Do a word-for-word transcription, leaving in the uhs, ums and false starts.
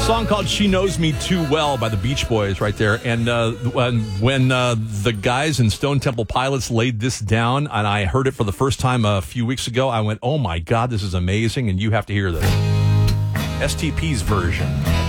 song called She Knows Me Too Well by the Beach Boys right there. And uh, when, when uh, the guys in Stone Temple Pilots laid this down and I heard it for the first time a few weeks ago, I went, oh my God, this is amazing. And you have to hear this. S T P's version.